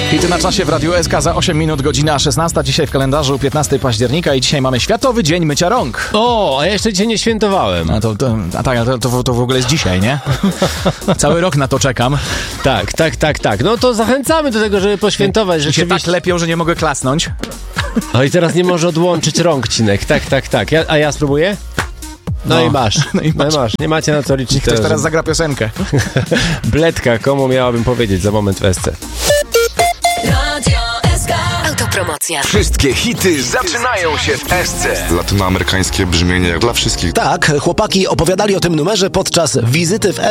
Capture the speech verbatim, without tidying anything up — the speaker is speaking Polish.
Hity na czasie w Radiu S K za osiem minut, godzina szesnasta. Dzisiaj w kalendarzu piętnastego października i dzisiaj mamy Światowy Dzień Mycia Rąk. O, a ja jeszcze dzisiaj nie świętowałem. A to, to, a tak, to, to, to w ogóle jest dzisiaj, nie? Cały rok na to czekam. Tak, tak, tak, tak. No to zachęcamy do tego, żeby poświętować. I się Rzeczywiście. tak lepią, że nie mogę klasnąć. O, i teraz nie może odłączyć rąk Cinek. Tak, tak, tak. Ja, a ja spróbuję? No, no i masz. No i masz. No i masz. Nie macie na co liczyć. Ktoś teraz że... zagra piosenkę. Bledka, komu miałabym powiedzieć za moment w S C. Autopromocja. Wszystkie hity zaczynają się w S C. Latynoamerykańskie brzmienie dla wszystkich. Tak, chłopaki opowiadali o tym numerze podczas wizyty w